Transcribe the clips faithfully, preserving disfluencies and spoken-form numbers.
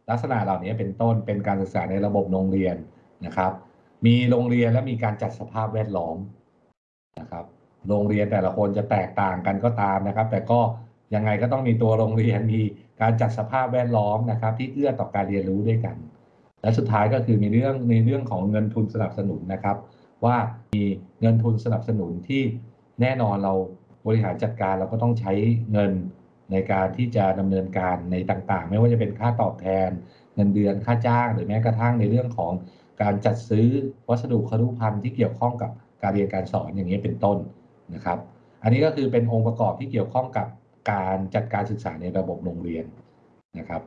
ลักษณะเหล่านี้เป็นต้นเป็นการศึกษาในระบบโรงเรียนนะครับมีโรงเรียนและมีการจัดสภาพแวดล้อมนะครับโรงเรียนแต่ละคนจะแตกต่างกันก็ตามนะครับแต่ก็ยังไงก็ต้องมีตัวโรงเรียนมีการจัดสภาพแวดล้อมนะครับที่เอื้อต่อการเรียนรู้ด้วยกันและสุดท้ายก็คือมีเรื่องในเรื่องของเงินทุนสนับสนุนนะครับว่ามีเงินทุนสนับสนุนที่แน่นอนเราบริหารจัดการเราก็ต้องใช้เงินในการที่จะดำเนินการในต่างๆไม่ว่าจะเป็นค่าตอบแทนเงินเดือนค่าจ้างหรือแม้กระทั่งในเรื่องของการจัดซื้อวัสดุครุภัณฑ์ที่เกี่ยวข้องกับการเรียนการสอนอย่างนี้เป็นต้นนะครับอันนี้ก็คือเป็นองค์ประกอบที่เกี่ยวข้องกับการจัดการศึกษาในระบบโรงเรียนนะครับ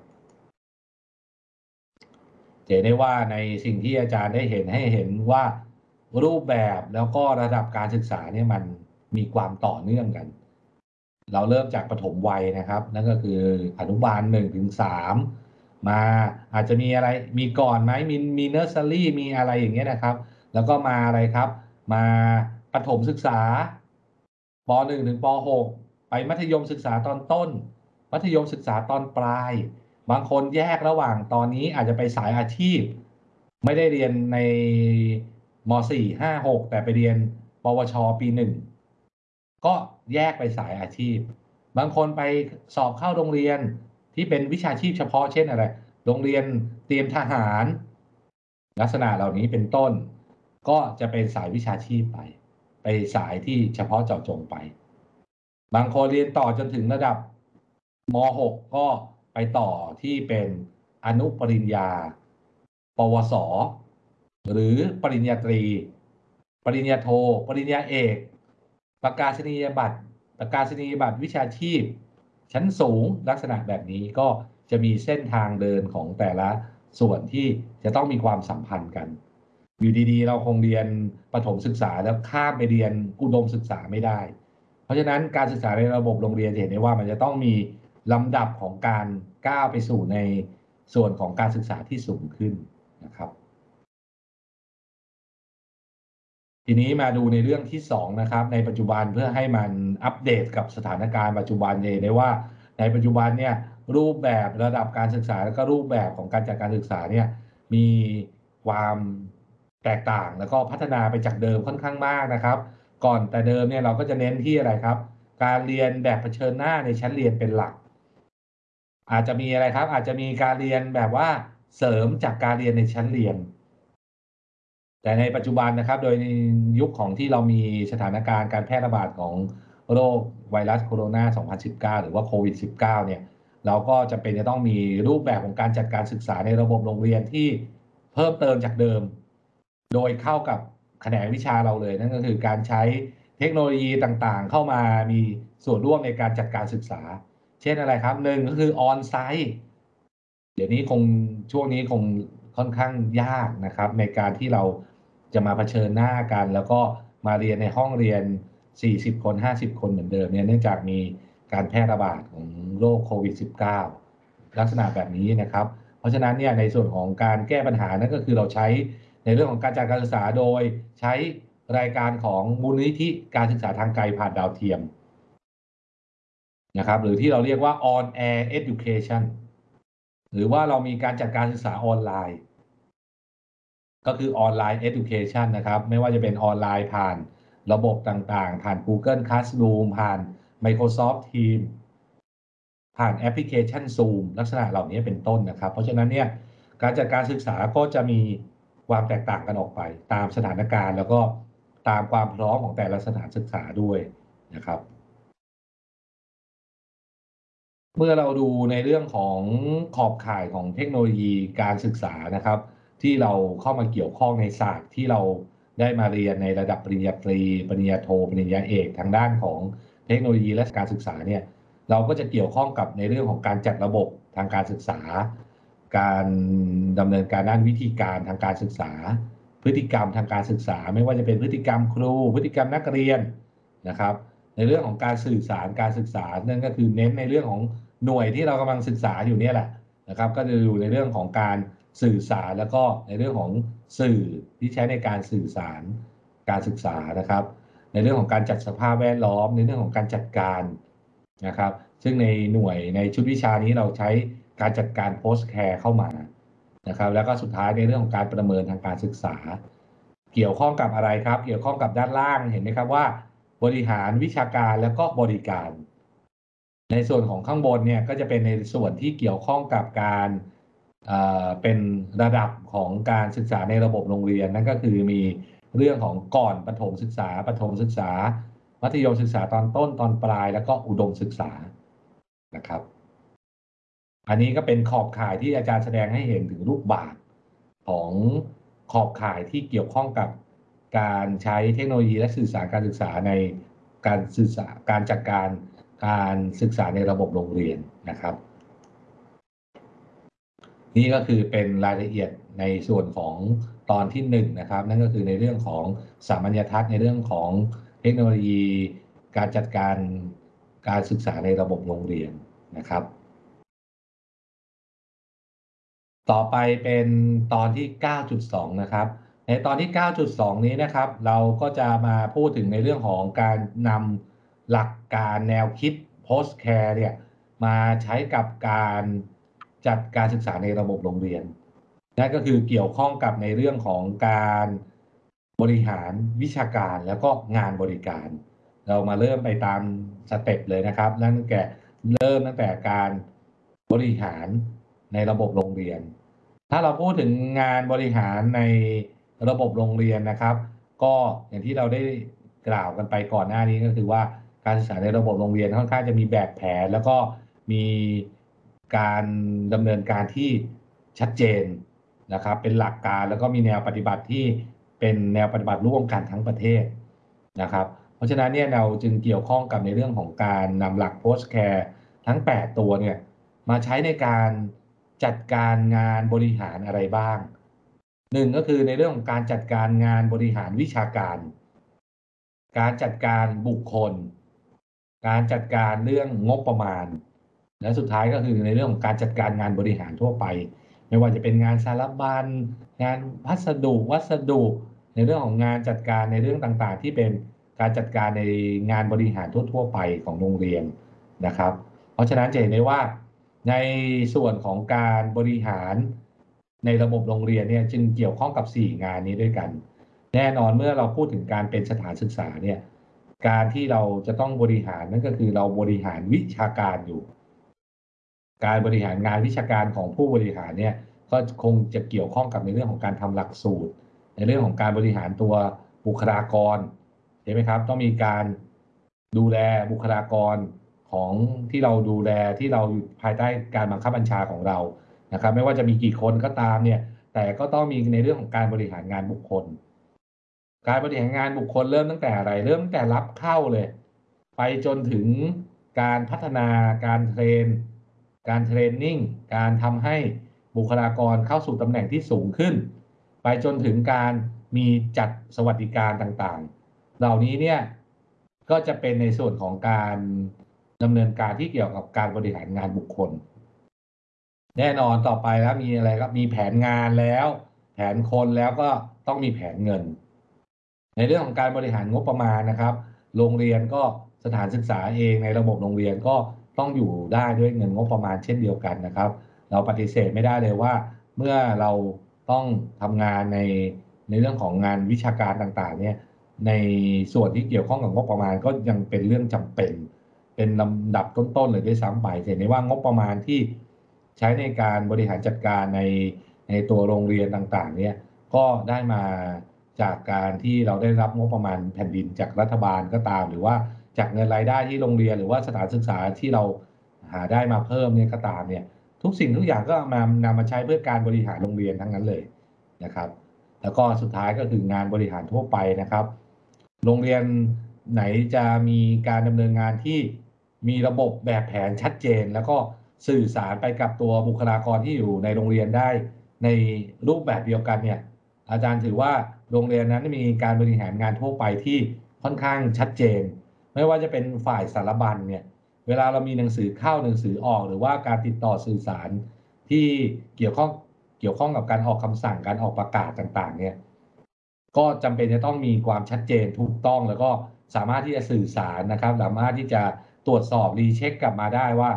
จะได้ว่าในสิ่งที่อาจารย์ได้เห็นให้เห็นว่ารูปแบบแล้วก็ระดับการศึกษาเนี่ยมันมีความต่อเนื่องกันเราเริ่มจากปฐมวัยนะครับนั่นก็คืออนุบาลหนึ่งถึงสามมาอาจจะมีอะไรมีก่อนไหมมีมีเนอร์เซอรี่มีอะไรอย่างเงี้ยนะครับแล้วก็มาอะไรครับมาประถมศึกษาป .หนึ่ง ถึงป .หก ไปมัธยมศึกษาตอนต้นมัธยมศึกษาตอนปลายบางคนแยกระหว่างตอนนี้อาจจะไปสายอาชีพไม่ได้เรียนในม .สี่ ห้า หก แต่ไปเรียนปวชปีหนึ่งก็แยกไปสายอาชีพบางคนไปสอบเข้าโรงเรียนที่เป็นวิชาชีพเฉพาะเช่นอะไรโรงเรียนเตรียมทหารลักษณะเหล่านี้เป็นต้นก็จะเป็นสายวิชาชีพไปไปสายที่เฉพาะเจาะจงไปบางคนเรียนต่อจนถึงระดับม .หก ก็ไปต่อที่เป็นอนุปริญญาปวสหรือปริญญาตรีปริญญาโทปริญญาเอกประกาศนียบัตรประกาศนียบัตรวิชาชีพชั้นสูงลักษณะแบบนี้ก็จะมีเส้นทางเดินของแต่ละส่วนที่จะต้องมีความสัมพันธ์กันอยู่ดีๆเราคงเรียนประถมศึกษาแล้วข้ามไปเรียนอุดมศึกษาไม่ได้เพราะฉะนั้นการศึกษาในระบบโรงเรียนจะเห็นได้ว่ามันจะต้องมีลำดับของการก้าวไปสู่ในส่วนของการศึกษาที่สูงขึ้นนะครับทีนี้มาดูในเรื่องที่สองนะครับในปัจจุบันเพื่อให้มันอัปเดตกับสถานการณ์ปัจจุบันเองได้ว่าในปัจจุบันเนี่ยรูปแบบระดับการศึกษาและก็รูปแบบของการจัดการศึกษาเนี่ยมีความแตกต่างแล้วก็พัฒนาไปจากเดิมค่อนข้างมากนะครับก่อนแต่เดิมเนี่ยเราก็จะเน้นที่อะไรครับการเรียนแบบเผชิญหน้าในชั้นเรียนเป็นหลักอาจจะมีอะไรครับอาจจะมีการเรียนแบบว่าเสริมจากการเรียนในชั้นเรียนแต่ในปัจจุบันนะครับโดยในยุคของที่เรามีสถานการณ์การแพร่ระบาดของโรคไวรัสโคโรนา สองพันสิบเก้า หรือว่าโควิด สิบเก้า เนี่ยเราก็จะเป็นจะต้องมีรูปแบบของการจัดการศึกษาในระบบโรงเรียนที่เพิ่มเติมจากเดิมโดยเข้ากับแขนงวิชาเราเลยนั่นก็คือการใช้เทคโนโลยีต่างๆเข้ามามีส่วนร่วมในการจัดการศึกษาเช่นอะไรครับหนึ่งก็คือออนไซต์เดี๋ยวนี้คงช่วงนี้คงค่อนข้างยากนะครับในการที่เราจะมาเผชิญหน้ากันแล้วก็มาเรียนในห้องเรียนสี่สิบคนห้าสิบคนเหมือนเดิมเนี่ยเนื่องจากมีการแพร่ระบาดของโรคโควิด สิบเก้า ลักษณะแบบนี้นะครับเพราะฉะนั้นเนี่ยในส่วนของการแก้ปัญหานั่นก็คือเราใช้ในเรื่องของการจัดการศึกษาโดยใช้รายการของมูลนิธิการศึกษาทางไกลผ่านดาวเทียมนะครับหรือที่เราเรียกว่า on air education หรือว่าเรามีการจัดการศึกษาออนไลน์ก็คือออนไลน์ education นะครับไม่ว่าจะเป็นออนไลน์ผ่านระบบต่างๆผ่าน Google Classroom ผ่าน Microsoft Teams ผ่านแอปพลิเคชัน Zoom ลักษณะเหล่านี้เป็นต้นนะครับเพราะฉะนั้นเนี่ยการจัดการศึกษาก็จะมีความแตกต่างกันออกไปตามสถานการณ์แล้วก็ตามความพร้อมของแต่ละสถานศึกษาด้วยนะครับเมื่อเราดูในเรื่องของขอบข่ายของเทคโนโลยีการศึกษานะครับที่เราเข้ามาเกี่ยวข้องในศาสตร์ที่เราได้มาเรียนในระดับปริญญาตรีปริญญาโทปริญญาเอกทางด้านของเทคโนโลยีและการศึกษาเนี่ยเราก็จะเกี่ยวข้องกับในเรื่องของการจัดระบบทางการศึกษาการดำเนินการด้านวิธีการทางการศึกษาพฤติกรรมทางการศึกษาไม่ว่าจะเป็นพฤติกรรมครูพฤติกรรมนักเรียนนะครับในเรื่องของการสื่อสารการศึกษานั่นก็คือเน้นในเรื่องของหน่วยที่เรากำลังศึกษาอยู่เนี่ยแหละนะครับก็จะอยู่ในเรื่องของการสื่อสารแล้วก็ในเรื่องของสื่อที่ใช้ในการสื่อสารการศึกษานะครับในเรื่องของการจัดสภาพแวดล้อมในเรื่องของการจัดการนะครับซึ่งในหน่วยในชุดวิชานี้เราใช้การจัดการ post care เข้ามานะครับแล้วก็สุดท้ายในเรื่องของการประเมินทางการศึกษาเกี่ยวข้องกับอะไรครับเกี่ยวข้องกับด้านล่างเห็นไหมครับว่าบริหารวิชาการแล้วก็บริการในส่วนของข้างบนเนี่ยก็จะเป็นในส่วนที่เกี่ยวข้องกับการเป็นระดับของการศึกษาในระบบโรงเรียนนั่นก็คือมีเรื่องของก่อนประถมศึกษาประถมศึกษามัธยมศึกษาตอนต้นตอนปลายแล้วก็อุดมศึกษานะครับอันนี้ก็เป็นขอบข่ายที่อาจารย์แสดงให้เห็นถึงรูปแบบของขอบข่ายที่เกี่ยวข้องกับการใช้เทคโนโลยีและสื่อสารการศึกษาในการสื่อสารการจัดการการศึกษาในระบบโรงเรียนนะครับนี่ก็คือเป็นรายละเอียดในส่วนของตอนที่หนึ่งนะครับนั่นก็คือในเรื่องของสามัญทัศน์ในเรื่องของเทคโนโลยีการจัดการการศึกษาในระบบโรงเรียนนะครับต่อไปเป็นตอนที่ เก้าจุดสอง นะครับในตอนที่ เก้าจุดสอง นี้นะครับเราก็จะมาพูดถึงในเรื่องของการนำหลักการแนวคิด post care เนี่ยมาใช้กับการจัดการศึกษาในระบบโรงเรียนนั่นก็คือเกี่ยวข้องกับในเรื่องของการบริหารวิชาการแล้วก็งานบริการเรามาเริ่มไปตามสเต็ปเลยนะครับนั่นแก่เริ่มตั้งแต่การบริหารในระบบโรงเรียนถ้าเราพูดถึงงานบริหารในระบบโรงเรียนนะครับก็อย่างที่เราได้กล่าวกันไปก่อนหน้านี้ก็คือว่าการศึกษาในระบบโรงเรียนค่อนข้างจะมีแบบแผนแล้วก็มีการดำเนินการที่ชัดเจนนะครับเป็นหลักการแล้วก็มีแนวปฏิบัติที่เป็นแนวปฏิบัติร่วมกันทั้งประเทศนะครับเพราะฉะนั้นเนี่ยเราจึงเกี่ยวข้องกับในเรื่องของการนำหลัก post care ทั้งแปดตัวเนี่ยมาใช้ในการจัดการงานบริหารอะไรบ้างหนึ่งก็คือในเรื่องของการจัดการงานบริหารวิชาการการจัดการบุคคลการจัดการเรื่องงบประมาณและสุดท้ายก็คือในเรื่องของการจัดการงานบริหารทั่วไปไม่ว่าจะเป็นงานสารบัญงานพัสดุวัสดุในเรื่องของงานจัดการในเรื่องต่างๆที่เป็นการจัดการในงานบริหารทั่วๆไปของโรงเรียนนะครับเพราะฉะนั้นจะเห็นได้ว่าในส่วนของการบริหารในระบบโรงเรียนเนี่ยจึงเกี่ยวข้องกับสี่งานนี้ด้วยกันแน่นอนเมื่อเราพูดถึงการเป็นสถานศึกษาเนี่ยการที่เราจะต้องบริหารนั่นก็คือเราบริหารวิชาการอยู่การบริหารงานวิชาการของผู้บริหารเนี่ยก็คงจะเกี่ยวข้องกับในเรื่องของการทำหลักสูตรในเรื่องของการบริหารตัวบุคลากรใช่ไหมครับต้องมีการดูแลบุคลากรของที่เราดูแลที่เราอยู่ภายใต้การบังคับบัญชาของเรานะครับไม่ว่าจะมีกี่คนก็ตามเนี่ยแต่ก็ต้องมีในเรื่องของการบริหารงานบุคคลการบริหารงานบุคคลเริ่มตั้งแต่อะไรเริ่มตั้งแต่รับเข้าเลยไปจนถึงการพัฒนาการเทรนการเทรนนิ่งการทำให้บุคลากรเข้าสู่ตำแหน่งที่สูงขึ้นไปจนถึงการมีจัดสวัสดิการต่างๆเหล่านี้เนี่ยก็จะเป็นในส่วนของการดำเนินการที่เกี่ยวกับการบริหารงานบุคคลแน่นอนต่อไปแล้วมีอะไรครับมีแผนงานแล้วแผนคนแล้วก็ต้องมีแผนเงินในเรื่องของการบริหารงบประมาณนะครับโรงเรียนก็สถานศึกษาเองในระบบโรงเรียนก็ต้องอยู่ได้ด้วยเงินงบประมาณเช่นเดียวกันนะครับเราปฏิเสธไม่ได้เลยว่าเมื่อเราต้องทำงานในในเรื่องของงานวิชาการต่างๆเนี่ยในส่วนที่เกี่ยวข้องกับงบประมาณก็ยังเป็นเรื่องจำเป็นเป็นลำดับต้นๆเลยด้วยซ้ำไปเห็นได้ว่างบประมาณที่ใช้ในการบริหารจัดการในในตัวโรงเรียนต่างๆเนี่ยก็ได้มาจากการที่เราได้รับงบประมาณแผ่นดินจากรัฐบาลก็ตามหรือว่าจากเงินรายได้ที่โรงเรียนหรือว่าสถานศึกษาที่เราหาได้มาเพิ่มเนี่ยก็ตามเนี่ยทุกสิ่งทุกอย่างก็มานำมาใช้เพื่อการบริหารโรงเรียนทั้งนั้นเลยนะครับแล้วก็สุดท้ายก็คืองานบริหารทั่วไปนะครับโรงเรียนไหนจะมีการดำเนินงานที่มีระบบแบบแผนชัดเจนแล้วก็สื่อสารไปกับตัวบุคลากรที่อยู่ในโรงเรียนได้ในรูปแบบเดียวกันเนี่ยอาจารย์ถือว่าโรงเรียนนั้นมีการบริหารงานทั่วไปที่ค่อนข้างชัดเจนไม่ว่าจะเป็นฝ่ายสารบัญเนี่ยเวลาเรามีหนังสือเข้าหนังสือออกหรือว่าการติดต่อสื่อสารที่เกี่ยวข้องเกี่ยวข้องกับการออกคำสั่งการออกประกาศต่างๆเนี่ยก็จำเป็นจะต้องมีความชัดเจนถูกต้องแล้วก็สามารถที่จะสื่อสารนะครับสามารถที่จะตรวจสอบรีเช็คกลับมาได้ว่า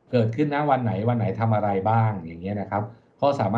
เกิดขึ้นณวันไหนวันไหนทำอะไรบ้างอย่างเงี้ยนะครับก็สามารถ